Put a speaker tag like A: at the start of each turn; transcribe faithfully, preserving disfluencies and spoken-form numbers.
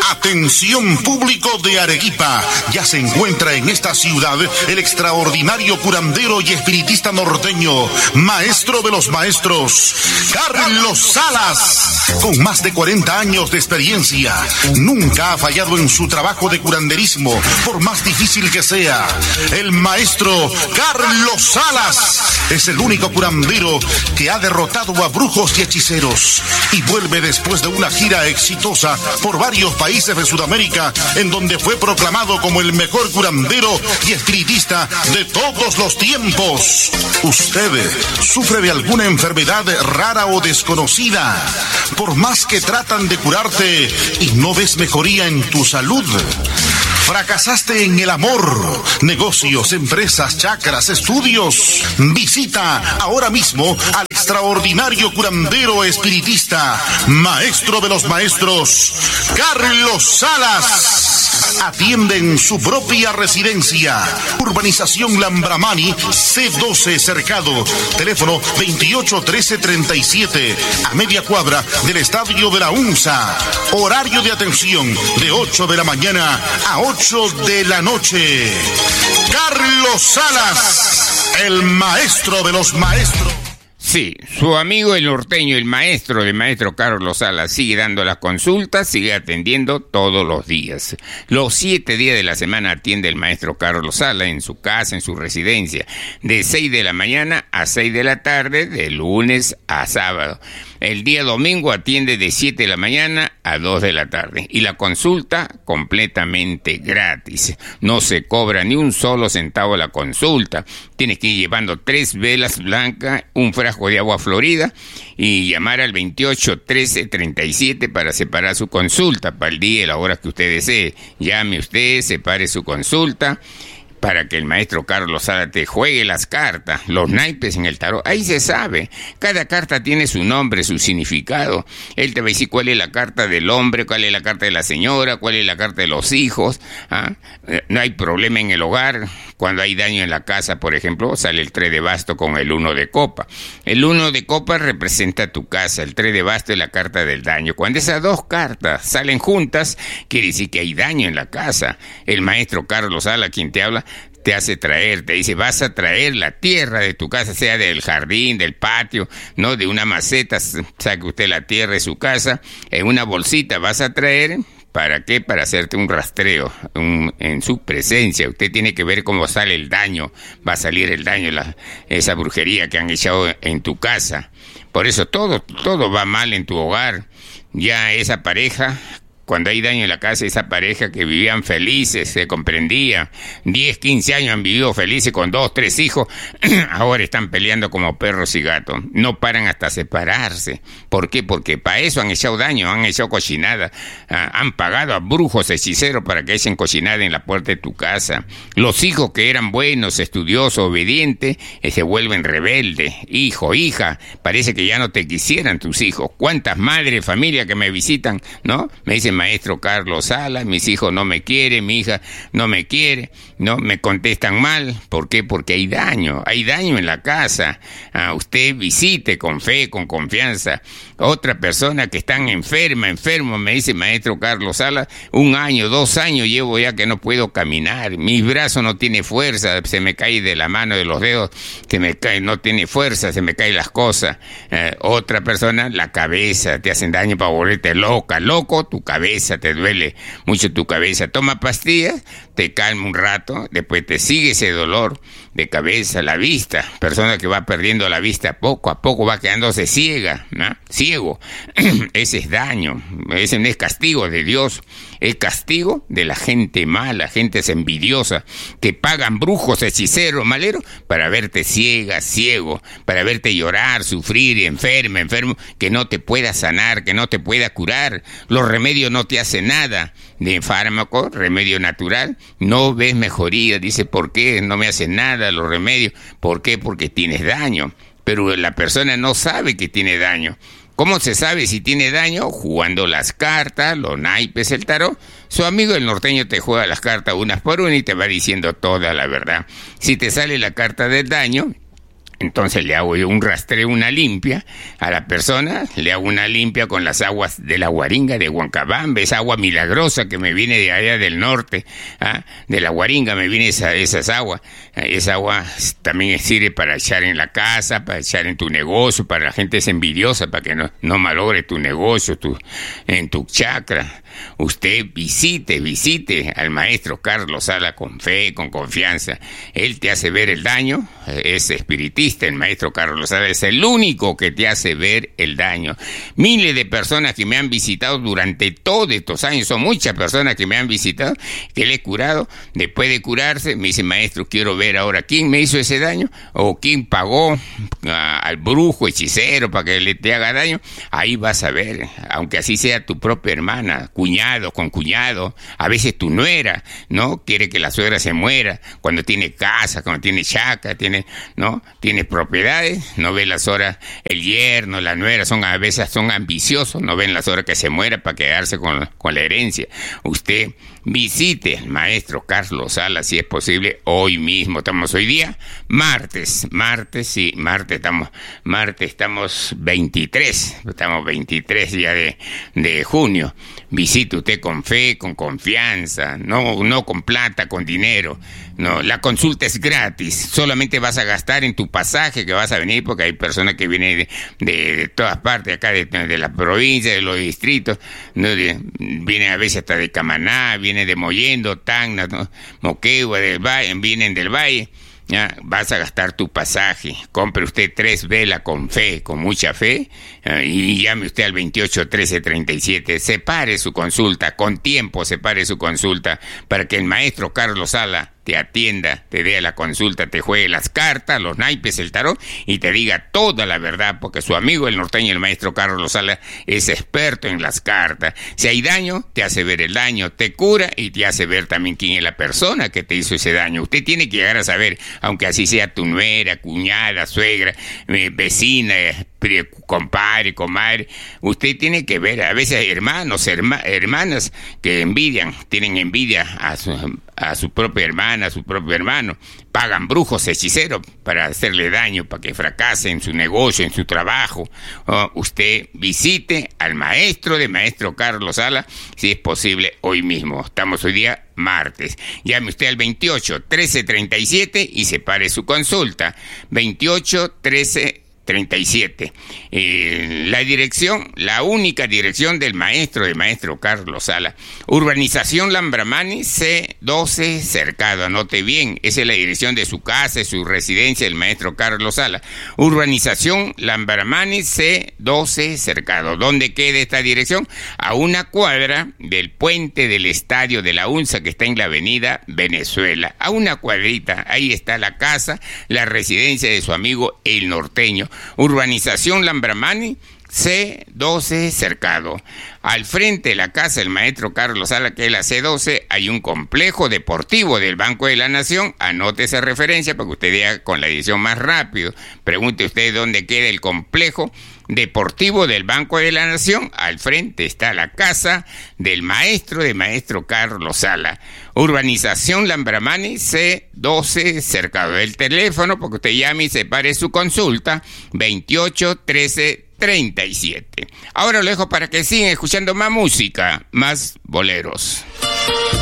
A: Atención público de Arequipa, ya se encuentra en esta ciudad el extraordinario curandero y espiritista norteño, maestro de los maestros, Carlos Salas. Con más de cuarenta años de experiencia, nunca ha fallado en su trabajo de curanderismo, por más difícil que sea. El maestro Carlos Salas es el único curandero que ha derrotado a brujos y hechiceros y vuelve después de una gira exitosa por varios países de Sudamérica, en donde fue proclamado como el mejor curandero y espiritista de todos los tiempos. ¿Usted sufre de alguna enfermedad rara o desconocida? Por más que tratan de curarte y no ves mejoría en tu salud. ¿Fracasaste en el amor, negocios, empresas, chakras, estudios? Visita ahora mismo al extraordinario curandero espiritista, maestro de los maestros, Carlos Salas. Atiende en su propia residencia. Urbanización Lambramani, C doce Cercado. Teléfono veintiocho trece treinta y siete, a media cuadra del Estadio de la UNSA. Horario de atención de ocho de la mañana a ocho de la noche. Carlos Salas, el maestro de los maestros.
B: Sí, su amigo el norteño, el maestro del maestro Carlos Salas, sigue dando las consultas, sigue atendiendo todos los días. Los siete días de la semana atiende el maestro Carlos Salas en su casa, en su residencia, de seis de la mañana a seis de la tarde, de lunes a sábado. El día domingo atiende de siete de la mañana a dos de la tarde. Y la consulta completamente gratis. No se cobra ni un solo centavo la consulta. Tienes que ir llevando tres velas blancas, un frasco de agua florida y llamar al veintiocho trece treinta y siete para separar su consulta para el día y la hora que usted desee. Llame usted, separe su consulta, para que el maestro Carlos Salas te juegue las cartas, los naipes en el tarot. Ahí se sabe, cada carta tiene su nombre, su significado. Él te va a decir cuál es la carta del hombre, cuál es la carta de la señora, cuál es la carta de los hijos. ¿Ah? No hay problema en el hogar. Cuando hay daño en la casa, por ejemplo, sale el tres de basto con el uno de copa. El uno de copa representa tu casa, el tres de basto es la carta del daño. Cuando esas dos cartas salen juntas, quiere decir que hay daño en la casa. El maestro Carlos Salas, quien te habla, te hace traer, te dice, vas a traer la tierra de tu casa, sea del jardín, del patio, no de una maceta, saque usted la tierra de su casa, en una bolsita vas a traer. ¿Para qué? Para hacerte un rastreo un, en su presencia. Usted tiene que ver cómo sale el daño, va a salir el daño, la, esa brujería que han echado en tu casa. Por eso todo, todo va mal en tu hogar. Ya esa pareja, cuando hay daño en la casa, esa pareja que vivían felices, se comprendía, diez, quince años han vivido felices con dos, tres hijos, ahora están peleando como perros y gatos, no paran hasta separarse. ¿Por qué? Porque para eso han echado daño, han echado cochinada, ah, han pagado a brujos, hechiceros para que echen cochinada en la puerta de tu casa. Los hijos que eran buenos, estudiosos, obedientes, eh, se vuelven rebeldes. Hijo, hija, parece que ya no te quisieran tus hijos. ¿Cuántas madres, familias que me visitan, no? Me dicen, maestro Carlos Salas, mis hijos no me quieren, mi hija no me quiere, no me contestan mal. ¿Por qué? Porque hay daño, hay daño en la casa. Ah, usted visite con fe, con confianza. Otra persona que está enferma, enfermo, me dice, maestro Carlos Salas, un año, dos años llevo ya que no puedo caminar, mis brazos no tiene fuerza, se me cae de la mano, de los dedos, se me cae, no tiene fuerza, se me caen las cosas. Eh, otra persona, la cabeza, te hacen daño para volverte loca, loco, tu cabeza. Te duele mucho tu cabeza, toma pastillas, te calma un rato, después te sigue ese dolor de cabeza, la vista, persona que va perdiendo la vista poco a poco, va quedándose ciega, ¿no? Ciego. Ese es daño, ese no es castigo de Dios, es castigo de la gente mala, gente envidiosa, que pagan brujos, hechiceros, maleros, para verte ciega, ciego, para verte llorar, sufrir, enferma, enfermo, que no te pueda sanar, que no te pueda curar. Los remedios no te hacen nada. De fármaco, remedio natural, no ves mejoría. Dice, ¿por qué no me hacen nada los remedios? ¿Por qué? Porque tienes daño. Pero la persona no sabe que tiene daño. ¿Cómo se sabe si tiene daño? Jugando las cartas, los naipes, el tarot. Su amigo el norteño te juega las cartas unas por una y te va diciendo toda la verdad. Si te sale la carta del daño, Entonces le hago yo un rastreo, una limpia a la persona, le hago una limpia con las aguas de la Guaringa, de Huancabamba, esa agua milagrosa que me viene de allá del norte, ¿ah? De la Guaringa me viene esa, esas aguas. Esa agua también sirve para echar en la casa, para echar en tu negocio, para la gente es envidiosa, para que no, no malogre tu negocio, tu, en tu chakra. Usted visite, visite al maestro Carlos Sala con fe, con confianza. Él te hace ver el daño, es espiritista, el maestro Carlos Sala es el único que te hace ver el daño. Miles de personas que me han visitado durante todos estos años, son muchas personas que me han visitado, que le he curado. Después de curarse, me dice, maestro, quiero ver ahora quién me hizo ese daño, o quién pagó a, al brujo, hechicero, para que le te haga daño. Ahí vas a ver, aunque así sea tu propia hermana, cuñado, con cuñado, a veces tu nuera, ¿no? Quiere que la suegra se muera, cuando tiene casa, cuando tiene chaca, tiene, ¿no? Tiene propiedades, no ve las horas, el yerno, la nuera, son a veces son ambiciosos, no ven las horas que se muera para quedarse con, con la herencia. Usted visite al maestro Carlos Sala, si es posible, hoy mismo. Estamos hoy día, martes, martes, sí, martes, estamos, martes, estamos veintitrés, estamos veintitrés ya de, de junio. Visite usted con fe, con confianza, no, no con plata, con dinero. No, la consulta es gratis, solamente vas a gastar en tu pasaje que vas a venir, porque hay personas que vienen de, de, de todas partes, acá de, de la provincia, de los distritos, ¿no? De, vienen a veces hasta de Camaná, vienen de Mollendo, Tacna, ¿no? Moquegua, del Valle, vienen del Valle. Ya, vas a gastar tu pasaje, compre usted tres velas con fe, con mucha fe, eh, y llame usted al veintiocho trece treinta y siete, separe su consulta, con tiempo separe su consulta, para que el maestro Carlos Sala te atienda, te dé la consulta, te juegue las cartas, los naipes, el tarot, y te diga toda la verdad, porque su amigo el norteño, el maestro Carlos Sala, es experto en las cartas. Si hay daño, te hace ver el daño, te cura y te hace ver también quién es la persona que te hizo ese daño. Usted tiene que llegar a saber, aunque así sea tu nuera, cuñada, suegra, eh, vecina, eh, compadre, comadre, usted tiene que ver, a veces hay hermanos, herma, hermanas que envidian, tienen envidia a su, a su propia hermana, a su propio hermano, pagan brujos, hechiceros para hacerle daño, para que fracase en su negocio, en su trabajo. Oh, usted visite al maestro de maestro Carlos Sala, si es posible, hoy mismo. Estamos hoy día martes. Llame usted al veintiocho trece treinta y siete y separe su consulta. veintiocho trece treinta y siete. Eh, la dirección, la única dirección del maestro, de maestro Carlos Sala. Urbanización Lambramani, C doce Cercado. Anote bien, esa es la dirección de su casa, de su residencia, del maestro Carlos Sala. Urbanización Lambramani, C doce Cercado. ¿Dónde queda esta dirección? A una cuadra del puente del estadio de la UNSA, que está en la avenida Venezuela. A una cuadrita, ahí está la casa, la residencia de su amigo el norteño. Urbanización Lambramani, C doce Cercado. Al frente de la casa del maestro Carlos Sala, que es la C doce, hay un complejo deportivo del Banco de la Nación. Anote esa referencia para que usted vea con la edición más rápido. Pregunte usted dónde queda el complejo deportivo del Banco de la Nación. Al frente está la casa del maestro de maestro Carlos Sala. Urbanización Lambramani, C doce Cercado. El teléfono, porque usted llame y separe su consulta, veintiocho trece treinta y siete. Ahora lo dejo para que sigan escuchando más música, más boleros.